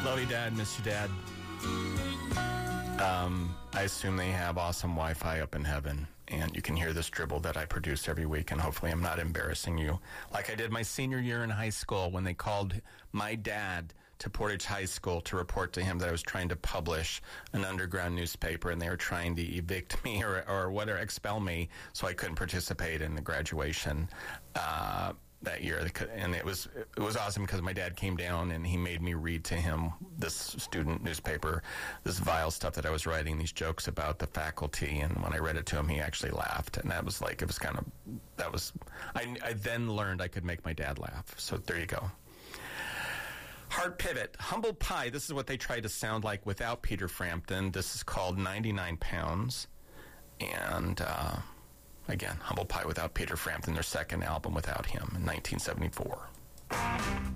Love you, Dad. Miss you, Dad. I assume they have awesome Wi-Fi up in heaven, and you can hear this dribble that I produce every week, and hopefully I'm not embarrassing you like I did my senior year in high school when they called my dad to Portage High School to report to him that I was trying to publish an underground newspaper, and they were trying to evict me or whatever, expel me, so I couldn't participate in the graduation that year. And it was awesome because my dad came down and he made me read to him this student newspaper, this vile stuff that I was writing, these jokes about the faculty. And when I read it to him, he actually laughed. And that was like, it was kind of, that was, I then learned I could make my dad laugh. So there you go. Heart Pivot, Humble Pie. This is what they tried to sound like without Peter Frampton. This is called 99 Pounds. And, again, Humble Pie without Peter Frampton, their second album without him in 1974.